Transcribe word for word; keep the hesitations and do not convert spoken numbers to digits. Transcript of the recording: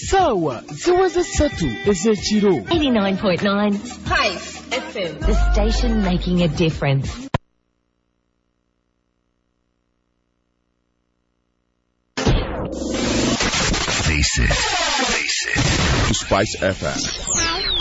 sawa ziweze ssatu ez'ekiro. eighty-nine point nine Spice F M, the station making a difference. Face it. Face it. Spice F M.